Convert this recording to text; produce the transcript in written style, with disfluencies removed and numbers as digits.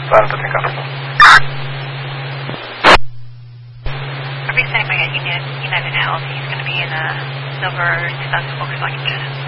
Claro, pues tenga razón. I'll be standing by at United Health. He's going to be in a silver 2000 Volkswagen Jetta.